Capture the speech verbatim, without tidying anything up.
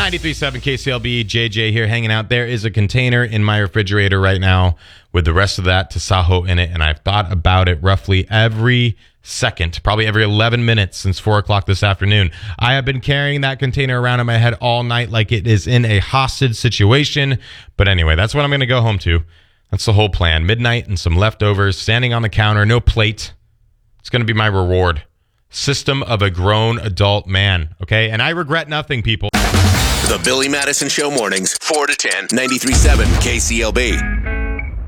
ninety-three point seven K C L B, J J here hanging out. There is a container in my refrigerator right now with the rest of that Tasajo in it, and I've thought about it roughly every second, probably every eleven minutes since four o'clock this afternoon. I have been carrying that container around in my head all night like it is in a hostage situation. But anyway, that's what I'm going to go home to. That's the whole plan. Midnight and some leftovers, standing on the counter, no plate. It's going to be my reward. System of a grown adult man, okay? And I regret nothing, people. The Billy Madison Show mornings, four to ten, ninety-three point seven K C L B.